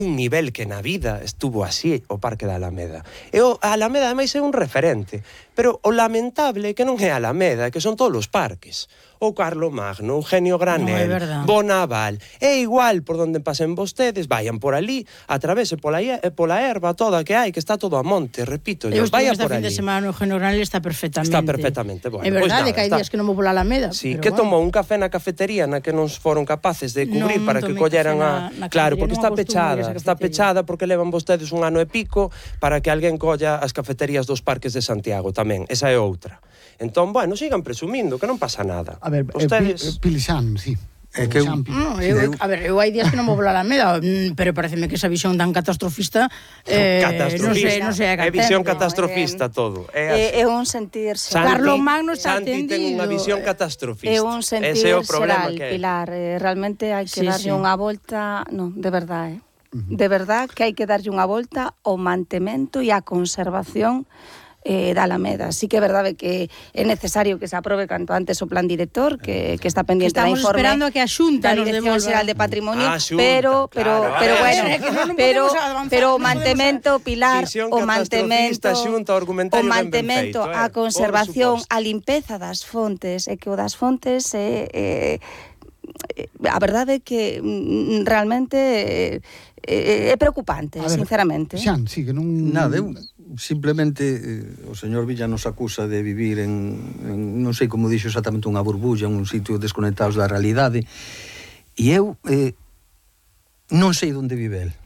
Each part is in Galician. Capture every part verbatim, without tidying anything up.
un nivel que na vida estuvo así o Parque da Alameda. E o a Alameda, ademais, é un referente. Pero o lamentable é que non é a Alameda, que son todos os parques. O Carlomagno, Eugenio Granel, no, Bonaval. É igual por donde pasen vostedes, vayan por ali, atravese pola, pola erva toda que hai, que está todo a monte, repito. Eu vaya esta por fin ali. de semana no Eugenio Granel está perfectamente. Está perfectamente, bueno. É verdade pues nada, que hai está. días que non vou pola Alameda. Sí, pero que bueno. tomou un café na cafetería na que non foron capaces de cubrir Non para que tomei colleran café a... na- na Claro, cafetería, porque non está acostumo ir a pechada, esa está cafetería. pechada porque levan vostedes un ano e pico para que alguén colla as cafeterías dos parques de Santiago tamén. Esa é outra. Entón, bueno, sigan presumindo, que non pasa nada. A ver, Vostedes... eh, Pilixán, sí. É que eu, No, eu, a ver, eu hai días que non vou pola Alameda, mm, pero pareceme que esa visión tan catastrofista eh, non sei, non sei a É que visión atende. catastrofista todo. É así. É, é un sentirse. Santi- Carlomagno está Santi ten atendido. unha visión catastrofista. É un Ese é sentir o problema xeral, que é. Pilar. Eh, realmente hai que Sí, darlle sí. unha volta, non, de verdade, eh. De verdade que hai que darlle unha volta ao mantemento e á conservación eh, da Alameda. Sí que é verdade que é necesario que se aprobe canto antes o plan director, que, que está pendiente da Estamos informe esperando a que a Xunta da nos Dirección devolva. Xeral de Patrimonio, Ah, Xunta, pero pero claro. pero A ver, bueno, é que non- non pero podemos avanzar, pero o non podemos mantemento, Pilar, Visión o mantemento, catastrofista, Xunta, o o argumentario ben ben mantemento, feito, eh, a conservación, por suposto. a limpeza das fontes, é que o das fontes é eh, a verdade é que mm, realmente é, é preocupante, A ver, sinceramente. Xan, sí, que non... nada, eu simplemente eh, o señor Villa nos acusa de vivir en, en non sei como dixo exactamente unha burbulla, un sitio desconectados da realidade, e eu eh, non sei onde vive el.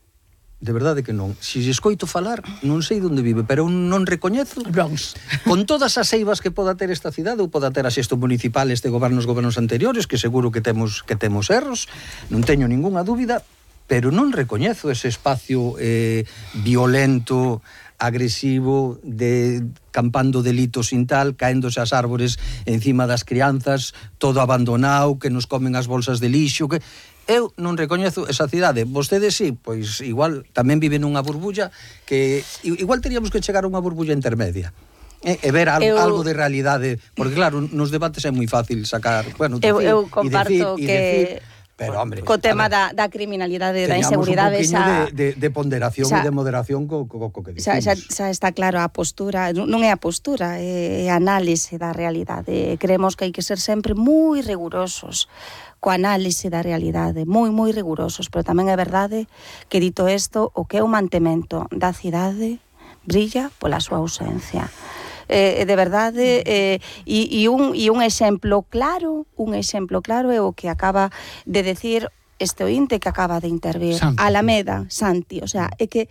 De verdade que non. Se si escoito falar, non sei onde vive, pero eu non recoñezo. Bronx. Con todas as eivas que poda ter esta cidade ou poda ter a xesto municipal este gobernos gobernos anteriores, que seguro que temos que temos erros, non teño ningunha dúbida, pero non recoñezo ese espacio eh, violento, agresivo, de campando delitos sin tal, caéndose as árbores encima das crianzas, todo abandonado, que nos comen as bolsas de lixo, que eu non recoñezo esa cidade. Vostedes sí, pois igual tamén viven nunha burbulla que igual teríamos que chegar a unha burbulla intermedia. E, e ver algo, Eu- algo de realidade, porque claro, nos debates é moi fácil sacar, bueno, Eu, decir, eu e comparto decir, e que decir, pero hombre, co tema a ver, da, da criminalidade, da teñamos inseguridade, un poquinho xa, de, de, de ponderación xa- e de moderación co, co, co que xa, xa, dicimos. xa está claro a postura, non non é a postura, é a análise da realidade. Creemos que hai que ser sempre moi rigurosos coa análise da realidade, moi, moi rigurosos, pero tamén é verdade que, dito isto, o que é o mantemento da cidade brilla pola súa ausencia. Eh, de verdade, eh, e, e, un, e un exemplo claro, un exemplo claro é o que acaba de decir este ointe que acaba de intervir, Santi. Alameda, Santi, o sea, é que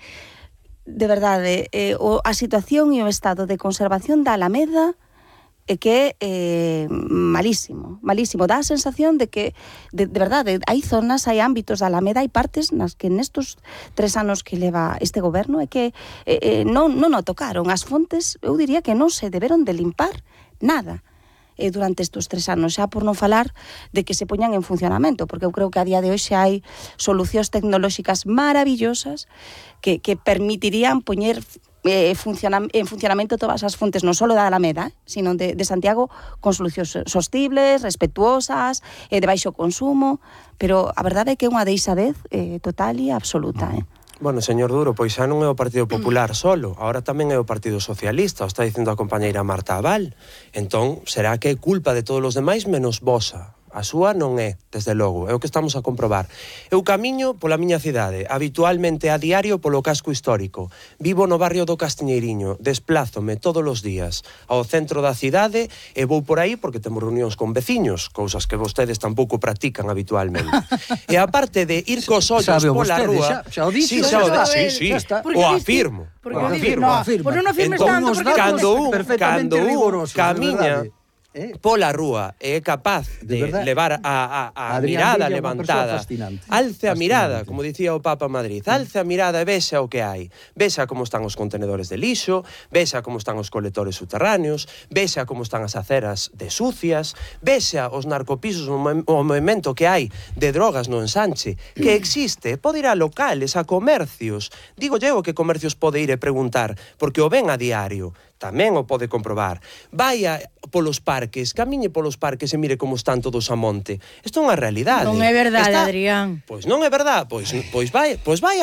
de verdade, eh, o, a situación e o estado de conservación da Alameda é que é eh, malísimo, malísimo. Dá a sensación de que, de, de verdade, hai zonas, hai ámbitos da Alameda, hai partes nas que nestos tres anos que leva este goberno é que eh, eh, non, non o tocaron. As fontes, eu diría que non se deberon de limpar nada eh, durante estes tres anos, xa por non falar de que se poñan en funcionamento, porque eu creo que a día de hoxe hai solucións tecnolóxicas maravillosas que, que permitirían poñer Eh, funciona, en funcionamento todas as fontes, non só da Alameda, sino de, de Santiago, con solucións sostibles, respetuosas, eh, de baixo consumo, pero a verdade é que é unha deixadez eh, total e absoluta. Eh. Bueno, señor Duro, pois xa non é o Partido Popular solo, ahora tamén é o Partido Socialista, o está dicindo a compañeira Marta Abal. Entón, será que é culpa de todos os demais menos vosa? A súa non é, desde logo, é o que estamos a comprobar. Eu camiño pola miña cidade, habitualmente a diario polo casco histórico. Vivo no barrio do Castiñeiriño, desplázome todos os días ao centro da cidade e vou por aí porque temos reunións con veciños, cousas que vostedes tampouco practican habitualmente. E aparte de ir cos ollos Sabe o pola vostede, rúa... xa- xa o dixo, sí, xa xa o está, sí, sí, xa está. Porque o dice- afirmo. porque o dice- afirmo. no, afirma. pues non afirmes Entón, tanto, Uns porque... datos cando un- perfectamente cando un rigorosos, de camiña verdade. Eh? pola rúa e é capaz De de, verdad. levar a, a, a Adrián mirada Villa é unha levantada, persoa fascinante. alce a mirada, Fascinante. como dicía o Papa Madrid, alce a mirada e vexa o que hai, vexa como están os contenedores de lixo, vexa como están os colectores subterráneos, vexa como están as aceras de sucias, vexa os narcopisos, o mo- o movimento que hai de drogas no ensanche, que existe, pode ir a locales, a comercios, digo eu que comercios pode ir e preguntar, porque o ven a diario. tamén o pode comprobar. Vai a, polos parques, camiñe polos parques e mire como están todos a monte. Isto é unha realidade. Non é verdade, Está... Adrián. Pois non é verdade, pois, pois vai, pois vai